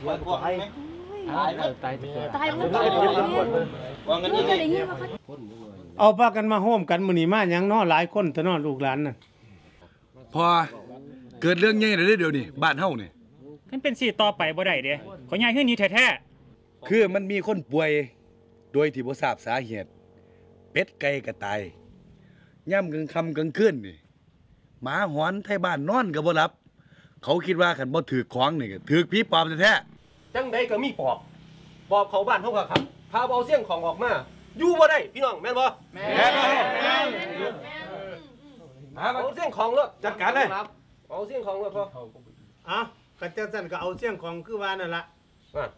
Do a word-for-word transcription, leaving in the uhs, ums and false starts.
ตายตายตายตายมันตายว่างั้นยังไงเอาพากันมาโฮมกันมื้อนี้มาหยังน้อหลายคนตะน้อลูกหลานน่ะพอเกิดเรื่องใหญ่เลยเดี๋ยวนี้บ้านเฮานี่มันเป็นสิต่อไปบ่ได้เด้ขอยายคือนี้แท้ๆคือมันมีคนป่วยโดยที่บ่ทราบสาเหตุเป็ดไก่ก็ตายย่ำกลางค่ำกลางคืนนี่หมาหอนไทบ้านนอนก็บ่หลับเขาคิดว่าคันบ่ถือของนี่ก็ถือผีปอบแท้ๆจังไดก็มีปอบปอบเข้าบ้านเฮาก็ครับพาเอาเสียงของออกมาอยู่บ่ได้พี่น้องแม่นบ่แม่นเอาเสียงของแล้วจัดการเลยเอาเสียงของแล้วพอเอากระเจ้าสั่นก็เอาเสียงของคือว่านั่นล่ะ